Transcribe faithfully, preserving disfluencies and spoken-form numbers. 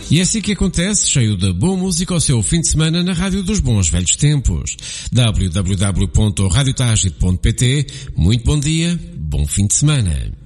E é assim que acontece, cheio de boa música ao seu fim de semana na Rádio dos Bons Velhos Tempos. w w w ponto radio tagit ponto p t. Muito bom dia, bom fim de semana.